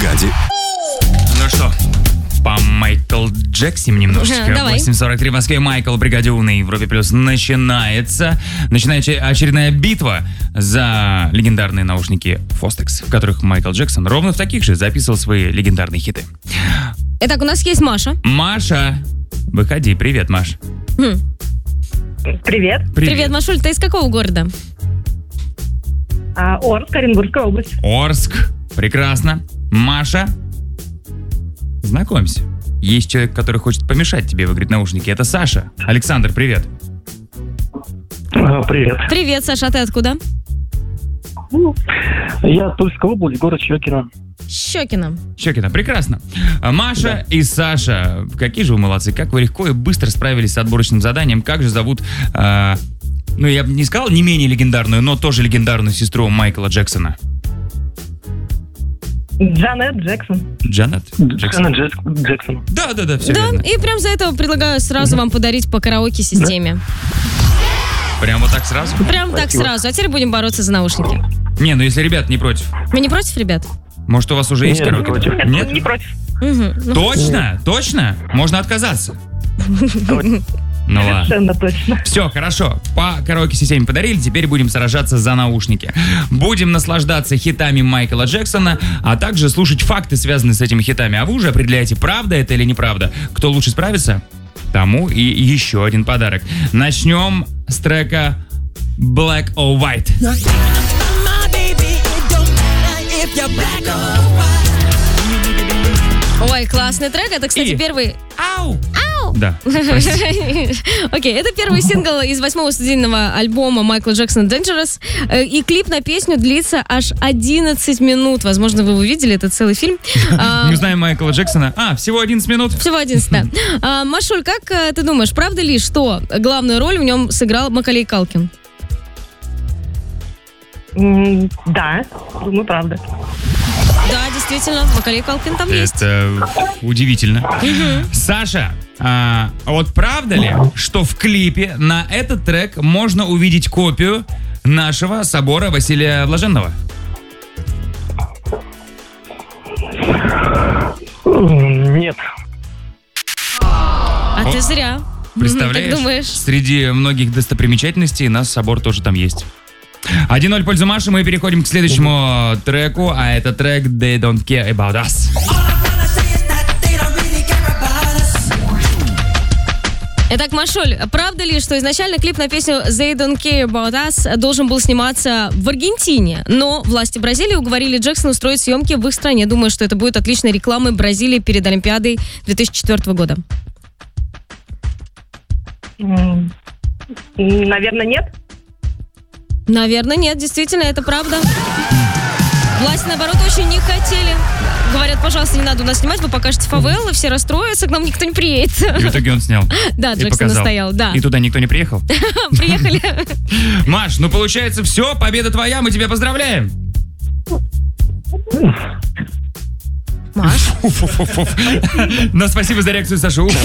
бригаде. Ну что, по Майкл Джексим немножечко. Давай. 8:43 в Москве. Майкл, Бригаде У на Европе Плюс начинается. Начинается очередная битва за легендарные наушники Fostex, в которых Майкл Джексон ровно в таких же записывал свои легендарные хиты. Итак, у нас есть Маша. Маша, выходи. Привет, Маш. Привет. Привет, Машуль, ты из какого города? Орск, Оренбургская область. Орск. Прекрасно. Маша, знакомься. Есть человек, который хочет помешать тебе выиграть наушники. Это Саша. Александр, привет. Привет. Привет, Саша, а ты откуда? Я Тульская область, город Щекино. Щекино. Щекино, прекрасно. Маша и Саша, какие же вы молодцы, как вы легко и быстро справились с отборочным заданием. Как же зовут, я бы не сказал не менее легендарную, но тоже легендарную сестру Майкла Джексона? Джанет Джексон. Джанет Джексон. Джексон. Да, все Да, верно. и прям за это предлагаю сразу вам подарить по караоке-системе. Прям вот так сразу? Прям так сразу. А теперь будем бороться за наушники. Не, ну если ребят не против. Вы не против, ребят? Может, у вас уже есть Нет, не караоке? против. Нет? Не против. Угу. Точно? Точно? Можно отказаться? Ну ладно. Совершенно точно. Все, хорошо. По караоке-системе подарили, теперь будем сражаться за наушники. Будем наслаждаться хитами Майкла Джексона, а также слушать факты, связанные с этими хитами. А вы уже определяете, правда это или неправда. Кто лучше справится, тому и еще один подарок. Начнем с трека Black or White. Ой, классный трек. Это, кстати, И- первый... Ау! Да, простите. Окей, это первый сингл из 8-го студийного альбома Майкла Джексона «Dangerous». И клип на песню длится аж 11 минут. Возможно, вы увидели, это целый фильм. Мы знаем Майкла Джексона. Всего 11 минут. Всего 11, да. Машуль, как ты думаешь, правда ли, что главную роль в нем сыграл Маколей Калкин? Да, думаю, правда. Да, действительно, Маколей Калкин там есть. Это удивительно. Саша, вот правда ли, что в клипе на этот трек можно увидеть копию нашего собора Василия Блаженного? Нет. А ты зря. Представляешь? Так думаешь? Среди многих достопримечательностей наш собор тоже там есть. 1-0 в пользу Маши. Мы переходим к следующему треку, а это трек They Don't Care About Us. Итак, Машуль, правда ли, что изначально клип на песню They Don't Care About Us должен был сниматься в Аргентине, но власти Бразилии уговорили Джексона устроить съемки в их стране. Думаю, что это будет отличной рекламой Бразилии перед Олимпиадой 2004 года. Наверное, нет. Наверное, нет, действительно, это правда. Власти, наоборот, очень не хотели. Говорят, пожалуйста, не надо у нас снимать, вы покажете фавелы, все расстроятся, к нам никто не приедет. И в итоге он снял. Да, И Джексон показал. настоял, да. И туда никто не приехал? Приехали. Маш, ну получается все, победа твоя, мы тебя поздравляем. Маш? Но спасибо за реакцию, Саша.